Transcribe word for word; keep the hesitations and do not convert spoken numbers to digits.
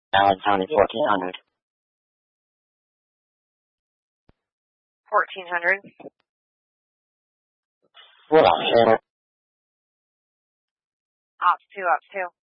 Allen County, fourteen hundred. fourteen hundred. What up, Shannon? Ops two, Ops two.